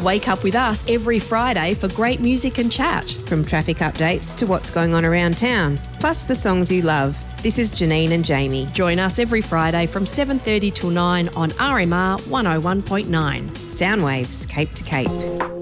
Wake up with us every Friday for great music and chat. From traffic updates to what's going on around town, plus the songs you love. This is Janine and Jamie. Join us every Friday from 7:30 till 9 on RMR 101.9. Sound waves, cape to cape.